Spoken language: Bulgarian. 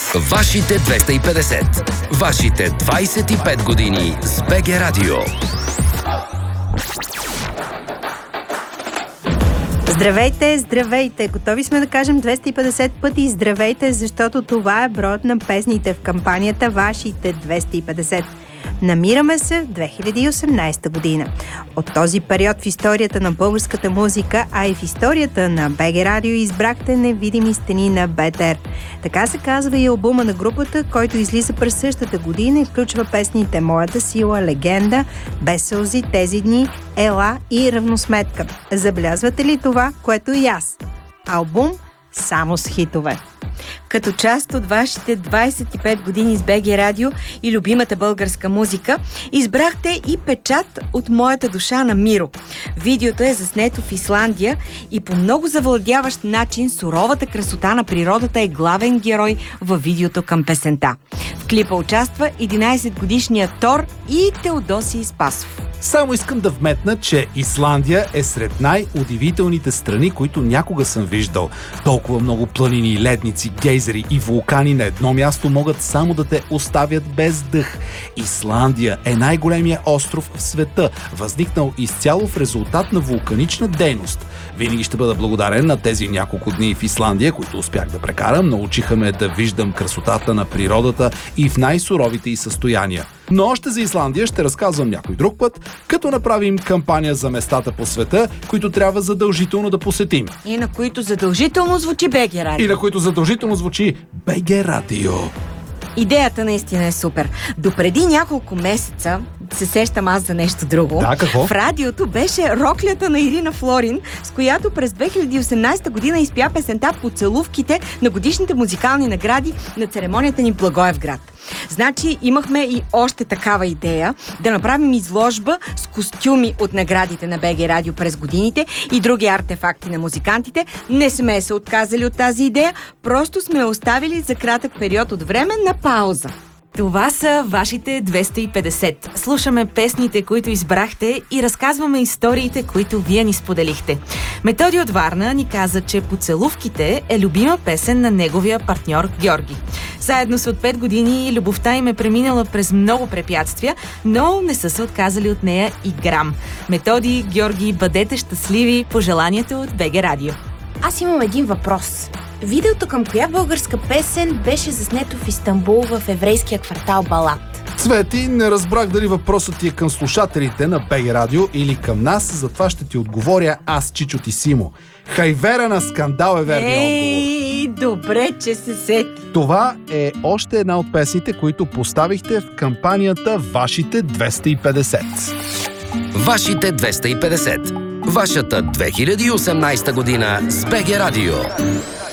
Вашите 250. Вашите 25 години с БГ Радио. Здравейте, здравейте! Готови сме да кажем 250 пъти здравейте, защото това е броят на песните в кампанията Вашите 250. Намираме се в 2018 година. От този период в историята на българската музика, а и в историята на БГ Радио избрахте невидими стени на БТР. Така се казва и албума на групата, който излиза през същата година и включва песните Моята сила, Легенда, Без сълзи, Тези дни, Ела и Равносметка. Забелязвате ли това, което и аз? Албум само с хитове. Като част от вашите 25 години с БГ Радио и любимата българска музика, избрахте и печат от моята душа на Миро. Видеото е заснето в Исландия и по много завладяващ начин суровата красота на природата е главен герой във видеото към песента. В клипа участва 11-годишният Тор и Теодосий Спасов. Само искам да вметна, че Исландия е сред най-удивителните страни, които някога съм виждал. Толкова много планини, ледници, гейзери и вулкани на едно място могат само да те оставят без дъх. Исландия е най-големия остров в света, възникнал изцяло в резултат на вулканична дейност. Винаги ще бъда благодарен на тези няколко дни в Исландия, които успях да прекарам. Научиха ме да виждам красотата на природата и в най-суровите й състояния. Но още за Исландия ще разказвам някой друг път, като направим кампания за местата по света, които трябва задължително да посетим. И на които задължително звучи БГ Радио. И на които задължително звучи БГ Радио. Идеята наистина е супер. Допреди няколко месеца се сещам аз за нещо друго. Да, какво? В радиото беше роклята на Ирина Флорин, с която през 2018 година изпя песента "Поцелувките" на годишните музикални награди на церемонията ни в Благоевград. Значи имахме и още такава идея да направим изложба с костюми от наградите на БГ Радио през годините и други артефакти на музикантите. Не сме се отказали от тази идея, просто сме оставили за кратък период от време на пауза. Това са вашите 250. Слушаме песните, които избрахте и разказваме историите, които вие ни споделихте. Методи от Варна ни каза, че "Поцелувките" е любима песен на неговия партньор Георги. Заедно са от 5 години и любовта им е преминала през много препятствия, но не са се отказали от нея и грам. Методи, Георги, бъдете щастливи, пожеланието от БГ Радио. Аз имам един въпрос. Видеото към коя българска песен беше заснето в Истанбул в еврейския квартал Балат? Цвети, не разбрах дали въпросът ти е към слушателите на БГ Радио или към нас, затова ще ти отговоря аз, Чичо ти Симо. Хайвера на скандал е верният отговор. Добре, че се сети. Това е още една от песните, които поставихте в кампанията Вашите 250. Вашите 250. Вашата 2018 година с БГ Радио.